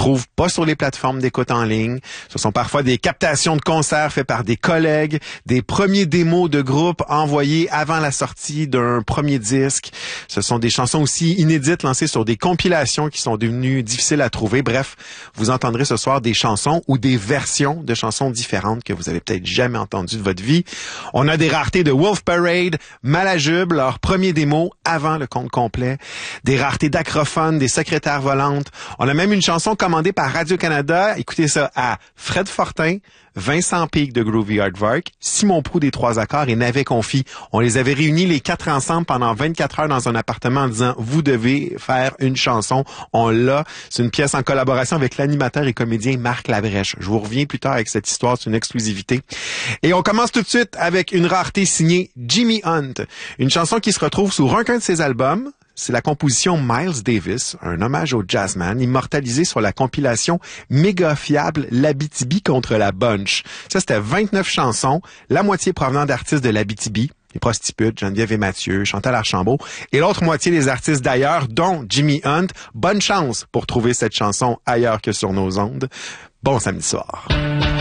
trouve pas sur les plateformes d'écoute en ligne. Ce sont parfois des captations de concerts faits par des collègues, des premiers démos de groupe envoyés avant la sortie d'un premier disque. Ce sont des chansons aussi inédites lancées sur des compilations qui sont devenues difficiles à trouver. Bref, vous entendrez ce soir des chansons ou des versions de chansons différentes que vous avez peut-être jamais entendues de votre vie. On a des raretés de Wolf Parade, Malajube, leur premier démo avant le compte complet. Des raretés d'Acrophone, des secrétaires volantes. On a même une chanson commandée par Radio-Canada. Écoutez ça, à Fred Fortin, Vincent Pique de Groovy Aardvark, Simon Proulx des Trois Accords et Navet Confi. On les avait réunis les quatre ensemble pendant 24 heures dans un appartement en disant « Vous devez faire une chanson ». On l'a. C'est une pièce en collaboration avec l'animateur et comédien Marc Labrèche. Je vous reviens plus tard avec cette histoire, c'est une exclusivité. Et on commence tout de suite avec une rareté signée Jimmy Hunt. Une chanson qui se retrouve sur aucun de ses albums. C'est la composition Miles Davis, un hommage au jazzman, immortalisé sur la compilation méga fiable L'Abitibi contre la Bunch. Ça, c'était 29 chansons, la moitié provenant d'artistes de l'Abitibi, les Prostitutes, Geneviève et Mathieu, Chantal Archambault, et l'autre moitié des artistes d'ailleurs, dont Jimmy Hunt. Bonne chance pour trouver cette chanson ailleurs que sur nos ondes. Bon samedi soir.